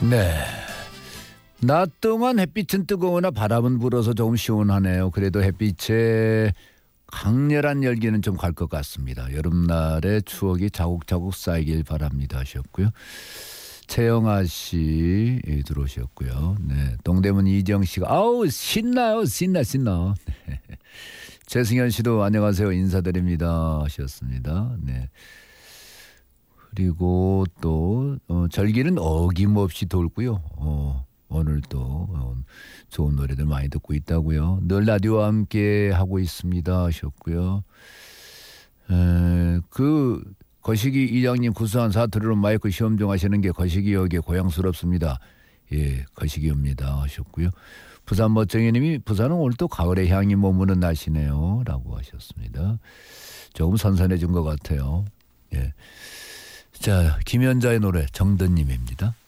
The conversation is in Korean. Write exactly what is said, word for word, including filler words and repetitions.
네. 낮 동안 햇빛은 뜨거우나 바람은 불어서 조금 시원하네요. 그래도 햇빛의 강렬한 열기는 좀 갈 것 같습니다. 여름날의 추억이 자국자국 쌓이길 바랍니다 하셨고요. 최영아 씨 들어오셨고요. 네, 동대문 이정 씨가 아우 신나요, 신나 신나. 네. 최승현 씨도 안녕하세요 인사드립니다 하셨습니다. 네. 그리고 또 어, 절기는 어김없이 돌고요. 어, 오늘도 어, 좋은 노래들 많이 듣고 있다고요. 늘 라디오와 함께 하고 있습니다 하셨고요. 에, 그 거시기 이장님 구수한 사투리로 마이크 시험 중 하시는 게 거시기 역에 고향스럽습니다. 예, 거시기입니다 하셨고요. 부산 멋쟁이님이 부산은 오늘 또 가을의 향이 머무는 날씨네요 라고 하셨습니다. 조금 선선해진 것 같아요. 예. 자, 김연자의 노래 정든님입니다.